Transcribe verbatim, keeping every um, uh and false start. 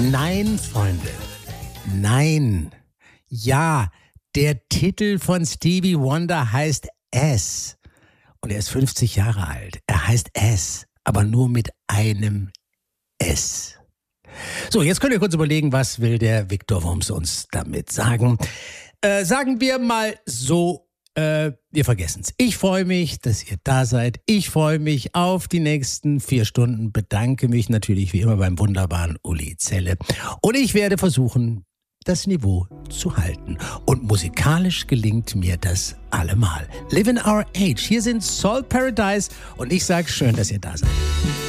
Nein, Freunde. Nein. Ja, der Titel von Stevie Wonder heißt S. Und er ist fünfzig Jahre alt. Er heißt S, aber nur mit einem S. So, jetzt könnt ihr kurz überlegen, was will der Victor Worms uns damit sagen. Äh, sagen wir mal so, äh, wir vergessen es. Ich freue mich, dass ihr da seid. Ich freue mich auf die nächsten vier Stunden. Bedanke mich natürlich wie immer beim wunderbaren Uli Zelle. Und ich werde versuchen, das Niveau zu halten. Und musikalisch gelingt mir das allemal. Live in our age. Hier sind Soul Paradise und ich sage schön, dass ihr da seid.